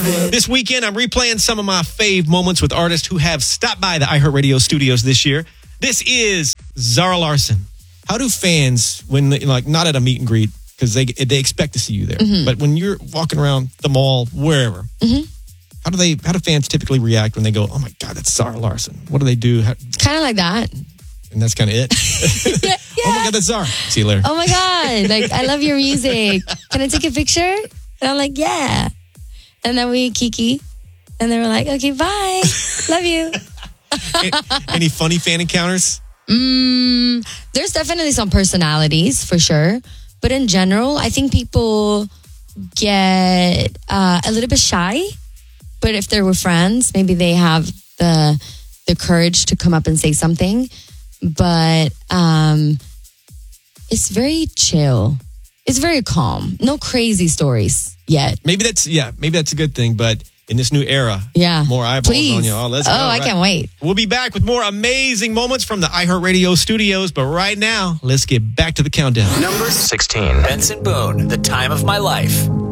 This weekend, I'm replaying some of my fave moments with artists who have stopped by the iHeartRadio studios this year. This is Zara Larsson. How do fans, when not at a meet and greet, because they expect to see you there, but when you're walking around the mall, wherever, how do fans typically react when they go, "Oh my God, that's Zara Larsson"? What do they do? Kind of like that. And that's kind of it. Yeah. Oh my God, that's Zara. See you later. Oh my God, I love your music. Can I take a picture? And I'm like, yeah. And then we kiki, and they were like, okay, bye. Love you. Any funny fan encounters? There's definitely some personalities for sure, but in general, I think people get a little bit shy. But if they're with friends, maybe they have the courage to come up and say something. But it's very chill. It's very calm. No crazy stories yet. Maybe that's a good thing. But in this new era, more eyeballs Please. on you. Oh, let's go. I can't wait. We'll be back with more amazing moments from the iHeartRadio studios. But right now, let's get back to the countdown. Number 16. Benson Boone, The Time of My Life.